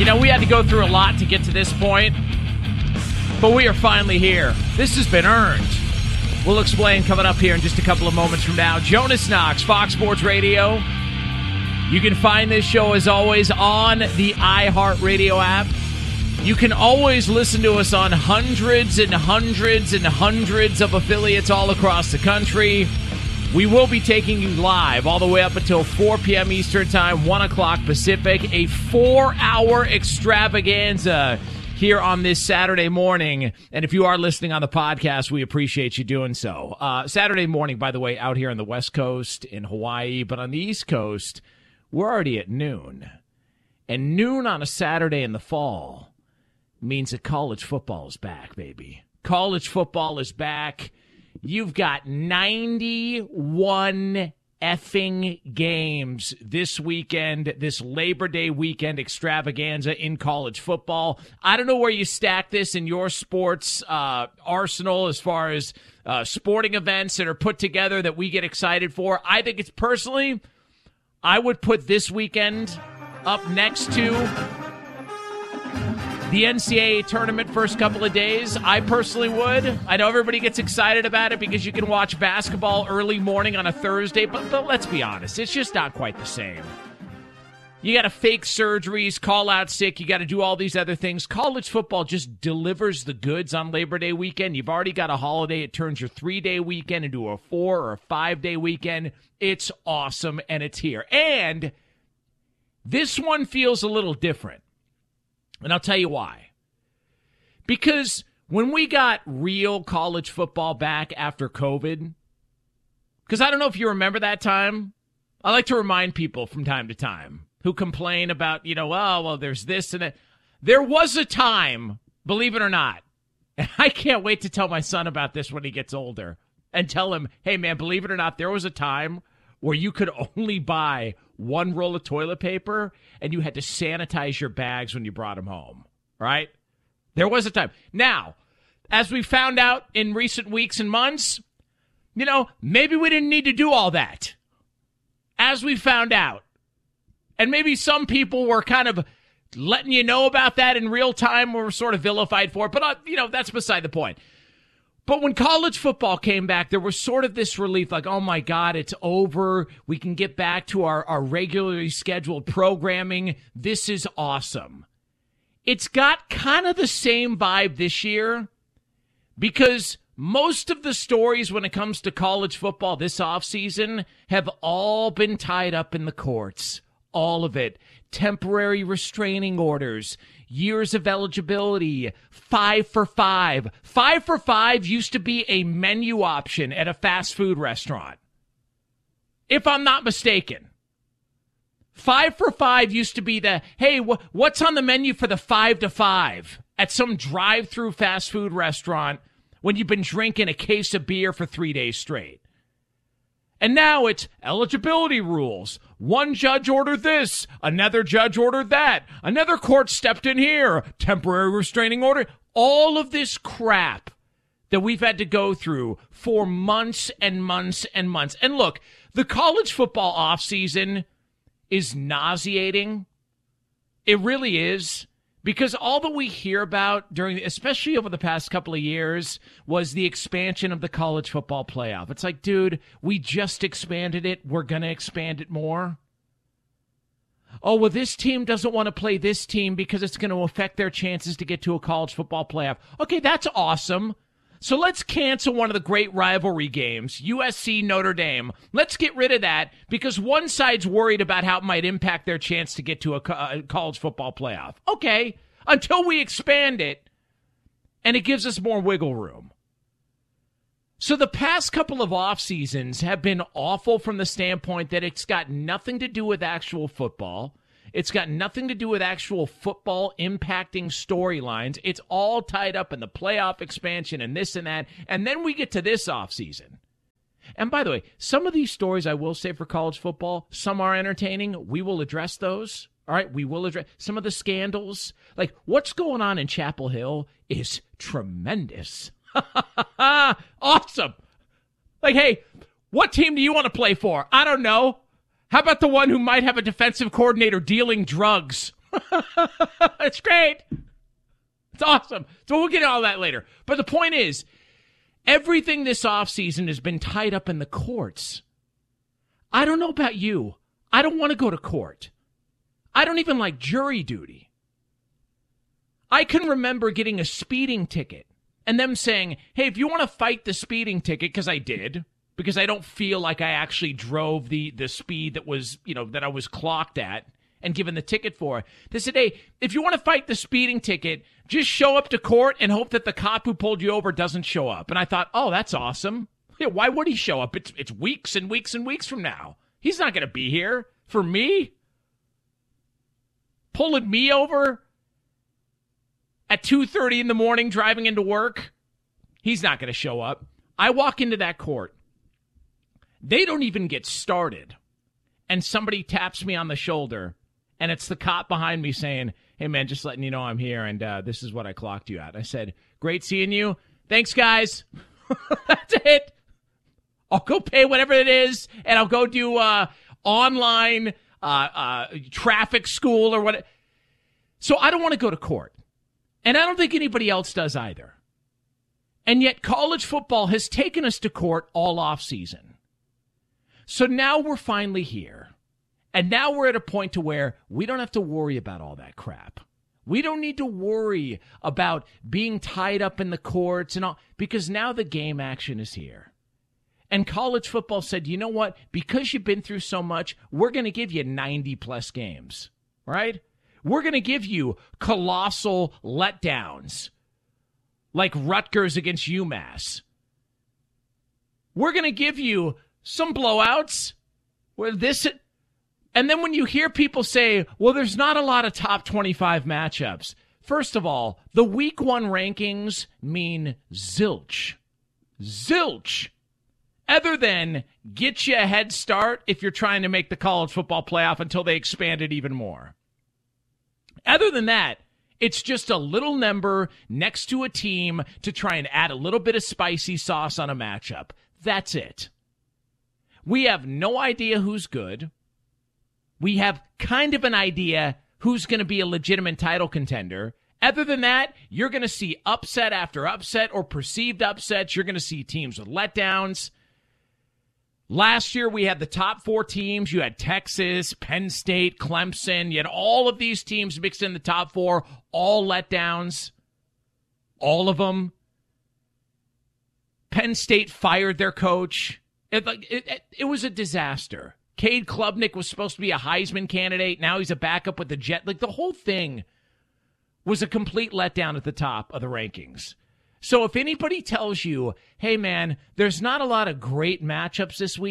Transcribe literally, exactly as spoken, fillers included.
You know, we had to go through a lot to get to this point, but we are finally here. This has been earned. We'll explain coming up here in just a couple of moments from now. Jonas Knox, Fox Sports Radio. You can find this show, as always, on the iHeartRadio app. You can always listen to us on hundreds and hundreds and hundreds of affiliates all across the country. We will be taking you live all the way up until four p.m. Eastern Time, one o'clock Pacific, a four-hour extravaganza here on this Saturday morning. And if you are listening on the podcast, we appreciate you doing so. Uh, Saturday morning, by the way, out here on the West Coast in Hawaii, but on the East Coast, we're already at noon. And noon on a Saturday in the fall means that college football is back, baby. College football is back. You've got ninety-one effing games this weekend, this Labor Day weekend extravaganza in college football. I don't know where you stack this in your sports uh, arsenal as far as uh, sporting events that are put together that we get excited for. I think it's personally, I would put this weekend up next to the N C double A tournament first couple of days. I personally would. I know everybody gets excited about it because you can watch basketball early morning on a Thursday, but, but let's be honest, it's just not quite the same. You got to fake surgeries, call out sick, you got to do all these other things. College football just delivers the goods on Labor Day weekend. You've already got a holiday. It turns your three-day weekend into a four- or a five-day weekend. It's awesome, and it's here. And this one feels a little different. And I'll tell you why. Because when we got real college football back after COVID, because I don't know if you remember that time. I like to remind people from time to time who complain about, you know, oh, well, there's this and that. There was a time, believe it or not, and I can't wait to tell my son about this when he gets older and tell him, hey, man, believe it or not, there was a time where you could only buy one roll of toilet paper and you had to sanitize your bags when you brought them home, right? There was a time. Now, as we found out in recent weeks and months, you know, maybe we didn't need to do all that. As we found out. And maybe some people were kind of letting you know about that in real time, or were sort of vilified for it. But, uh, you know, that's beside the point. But when college football came back, there was sort of this relief, like, oh, my God, it's over. We can get back to our, our regularly scheduled programming. This is awesome. It's got kind of the same vibe this year because most of the stories when it comes to college football this offseason have all been tied up in the courts. All of it. Temporary restraining orders, years of eligibility, five for five. Five for five used to be a menu option at a fast food restaurant, if I'm not mistaken. Five for five used to be the, hey, wh- what's on the menu for the five to five at some drive-through fast food restaurant when you've been drinking a case of beer for three days straight. And now it's eligibility rules. One judge ordered this. Another judge ordered that. Another court stepped in here. Temporary restraining order. All of this crap that we've had to go through for months and months and months. And look, the college football offseason is nauseating. It really is. Because all that we hear about during, especially over the past couple of years, was the expansion of the college football playoff. It's like, dude, we just expanded it. We're going to expand it more. Oh, well, this team doesn't want to play this team because it's going to affect their chances to get to a college football playoff. Okay, that's awesome. So let's cancel one of the great rivalry games, U S C Notre Dame. Let's get rid of that because one side's worried about how it might impact their chance to get to a, co- a college football playoff. Okay, until we expand it and it gives us more wiggle room. So the past couple of off seasons have been awful from the standpoint that it's got nothing to do with actual football. It's got nothing to do with actual football impacting storylines. It's all tied up in the playoff expansion and this and that. And then we get to this offseason. And by the way, some of these stories I will say for college football, some are entertaining. We will address those. All right, we will address some of the scandals. Like what's going on in Chapel Hill is tremendous. Awesome. Like, hey, what team do you want to play for? I don't know. How about the one who might have a defensive coordinator dealing drugs? It's great. It's awesome. So we'll get all that later. But the point is, everything this offseason has been tied up in the courts. I don't know about you. I don't want to go to court. I don't even like jury duty. I can remember getting a speeding ticket and them saying, hey, if you want to fight the speeding ticket, because I did, because I don't feel like I actually drove the, the speed that was, you know, that I was clocked at and given the ticket for. They said, hey, if you want to fight the speeding ticket, just show up to court and hope that the cop who pulled you over doesn't show up. And I thought, oh, that's awesome. Yeah, why would he show up? It's, it's weeks and weeks and weeks from now. He's not going to be here for me. Pulling me over at two thirty in the morning driving into work. He's not going to show up. I walk into that court. They don't even get started. And somebody taps me on the shoulder. And it's the cop behind me saying, hey, man, just letting you know I'm here. And uh, this is what I clocked you at. I said, great seeing you. Thanks, guys. That's it. I'll go pay whatever it is. And I'll go do uh, online uh, uh, traffic school or what. So I don't want to go to court. And I don't think anybody else does either. And yet college football has taken us to court all offseason. So now we're finally here. And now we're at a point to where we don't have to worry about all that crap. We don't need to worry about being tied up in the courts and all, because now the game action is here. And college football said, you know what? Because you've been through so much, we're going to give you ninety plus games, right? We're going to give you colossal letdowns like Rutgers against UMass. We're going to give you some blowouts where this, and then when you hear people say, well, there's not a lot of top twenty-five matchups. First of all, the week one rankings mean zilch. Zilch. Other than get you a head start if you're trying to make the college football playoff until they expand it even more. Other than that, it's just a little number next to a team to try and add a little bit of spicy sauce on a matchup. That's it. We have no idea who's good. We have kind of an idea who's going to be a legitimate title contender. Other than that, you're going to see upset after upset or perceived upsets. You're going to see teams with letdowns. Last year, we had the top four teams. You had Texas, Penn State, Clemson. You had all of these teams mixed in the top four, all letdowns. All of them. Penn State fired their coach. It, it, it, it was a disaster. Cade Klubnik was supposed to be a Heisman candidate. Now he's a backup with the Jet. Like, the whole thing was a complete letdown at the top of the rankings. So if anybody tells you, hey, man, there's not a lot of great matchups this week,